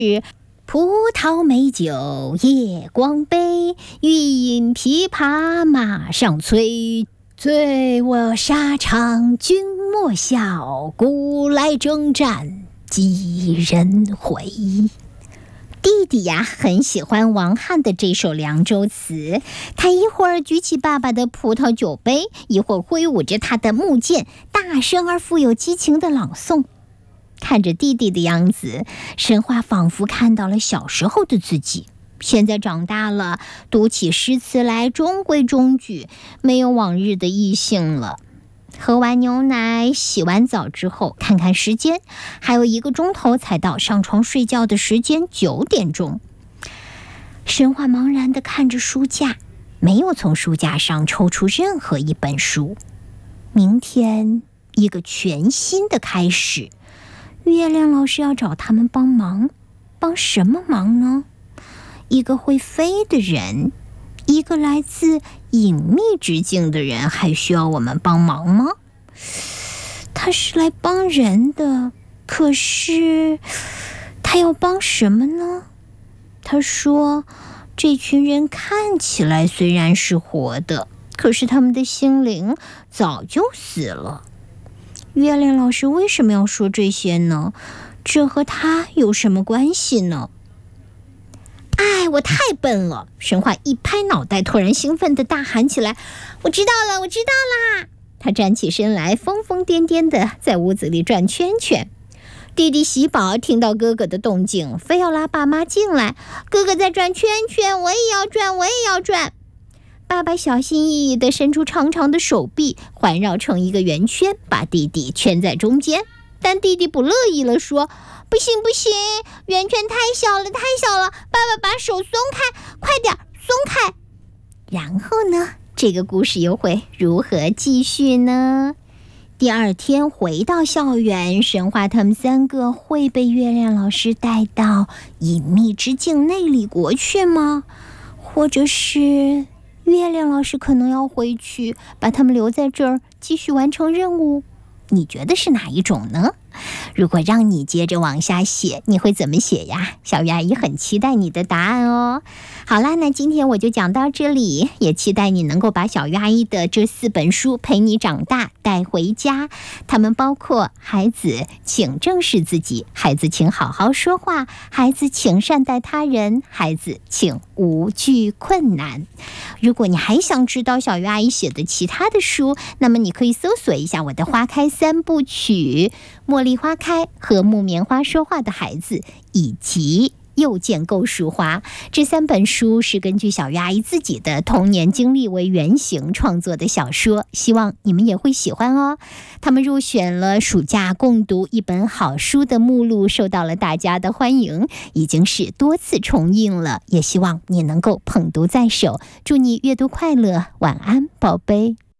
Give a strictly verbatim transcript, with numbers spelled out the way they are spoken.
葡萄美酒夜光杯，欲饮琵琶马上催。醉卧沙场君莫笑，古来征战几人回。弟弟呀，很喜欢王翰的这首凉州词，他一会儿举起爸爸的葡萄酒杯，一会儿挥舞着他的木剑，大声而富有激情的朗诵。看着弟弟的样子，神话仿佛看到了小时候的自己。现在长大了，读起诗词来中规中矩，没有往日的意兴了。喝完牛奶，洗完澡之后，看看时间，还有一个钟头才到上床睡觉的时间，九点钟。神话茫然地看着书架，没有从书架上抽出任何一本书。明天，一个全新的开始。月亮老师要找他们帮忙，帮什么忙呢？一个会飞的人，一个来自隐秘之境的人，还需要我们帮忙吗？他是来帮人的，可是他要帮什么呢？他说，这群人看起来虽然是活的，可是他们的心灵早就死了。月亮老师为什么要说这些呢？这和他有什么关系呢？哎，我太笨了！神话一拍脑袋，突然兴奋地大喊起来：我知道了，我知道啦！他站起身来，疯疯癫癫地在屋子里转圈圈。弟弟喜宝听到哥哥的动静，非要拉爸妈进来。哥哥在转圈圈，我也要转，我也要转。爸爸小心翼翼地伸出长长的手臂，环绕成一个圆圈，把弟弟圈在中间。但弟弟不乐意了，说：不行不行，圆圈太小了太小了，爸爸把手松开，快点松开。然后呢，这个故事又会如何继续呢？第二天回到校园，神话他们三个会被月亮老师带到隐秘之境内里国去吗？或者是月亮老师可能要回去，把他们留在这儿继续完成任务？你觉得是哪一种呢？如果让你接着往下写，你会怎么写呀？小鱼阿姨很期待你的答案哦。好啦，那今天我就讲到这里，也期待你能够把小鱼阿姨的这四本书陪你长大带回家。它们包括孩子请正视自己，孩子请好好说话，孩子请善待他人，孩子请无惧困难。如果你还想知道小鱼阿姨写的其他的书，那么你可以搜索一下我的花开三部曲：茉莉花开和木棉花说话的孩子，以及又见构树花。这三本书是根据小鱼阿姨自己的童年经历为原型创作的小说，希望你们也会喜欢哦。他们入选了暑假共读一本好书的目录，受到了大家的欢迎，已经是多次重印了，也希望你能够捧读在手。祝你阅读快乐，晚安，宝贝。